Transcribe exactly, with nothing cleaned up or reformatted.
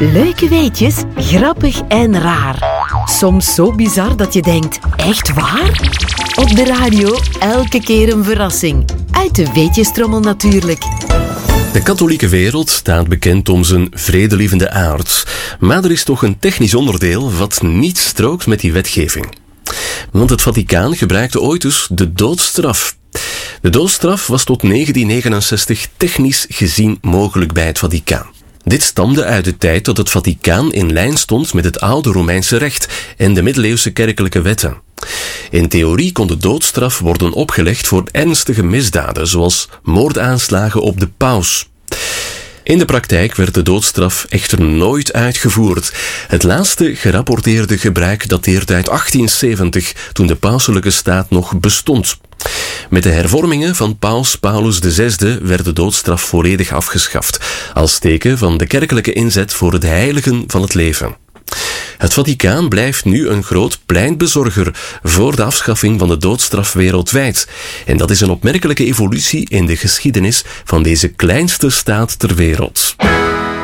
Leuke weetjes, grappig en raar. Soms zo bizar dat je denkt, echt waar? Op de radio elke keer een verrassing. Uit de weetjestrommel natuurlijk. De katholieke wereld staat bekend om zijn vredelievende aard. Maar er is toch een technisch onderdeel wat niet strookt met die wetgeving. Want het Vaticaan gebruikte ooit dus de doodstraf. De doodstraf was tot negentien negenenzestig technisch gezien mogelijk bij het Vaticaan. Dit stamde uit de tijd dat het Vaticaan in lijn stond met het oude Romeinse recht en de middeleeuwse kerkelijke wetten. In theorie kon de doodstraf worden opgelegd voor ernstige misdaden, zoals moordaanslagen op de paus. In de praktijk werd de doodstraf echter nooit uitgevoerd. Het laatste gerapporteerde gebruik dateert uit achttienzeventig, toen de pauselijke staat nog bestond. Met de hervormingen van paus Paulus de zesde werd de doodstraf volledig afgeschaft, als teken van de kerkelijke inzet voor het heiligen van het leven. Het Vaticaan blijft nu een groot pleitbezorger voor de afschaffing van de doodstraf wereldwijd. En dat is een opmerkelijke evolutie in de geschiedenis van deze kleinste staat ter wereld.